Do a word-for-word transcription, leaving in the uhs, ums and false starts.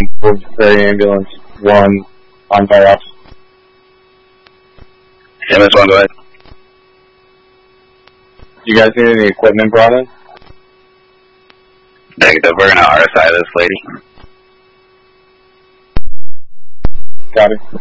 Ferry Ambulance one on by us. M S one, go ahead. You guys need any equipment brought in? Negative, we're gonna R S I this lady. Got it.